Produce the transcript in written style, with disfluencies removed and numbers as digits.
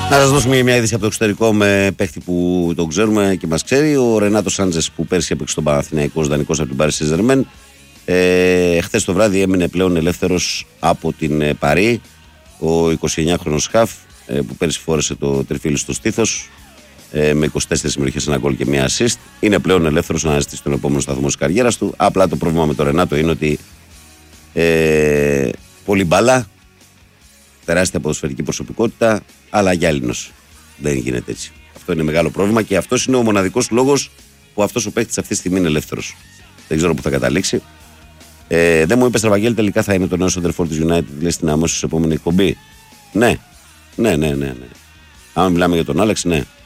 Να σας δώσουμε μια είδηση από το εξωτερικό με παίχτη που τον ξέρουμε και μας ξέρει. Ο Ρενάτο Σάντζες που πέρσι έπαιξε στον Παναθηναϊκό ως δανεικός από την Paris Saint-Germain. Χθες το βράδυ έμεινε πλέον ελεύθερος από την Παρί. Ο 29χρονος Χαφ που πέρσι φόρεσε το τριφύλι στο στήθος με 24 συμμετοχές, ένα γκολ και μία assist. Είναι πλέον ελεύθερος να ζητήσει τον επόμενο σταθμό της καριέρας του. Απλά το πρόβλημα με τον Ρενάτο είναι ότι πολύ μπάλα, τεράστια ποδοσφαιρική προσωπικότητα, αλλά γυάλινος. Δεν γίνεται έτσι. Αυτό είναι μεγάλο πρόβλημα και αυτός είναι ο μοναδικός λόγος που αυτός ο παίκτης αυτή τη στιγμή είναι ελεύθερος. Δεν ξέρω πού θα καταλήξει. Δεν μου είπε, Στραβαγγέλη, τελικά θα είναι το νέο σεντερφόρ της United, λέει στην επόμενη εκπομπή. Ναι. Άμα μιλάμε για τον Άλεξ, ναι.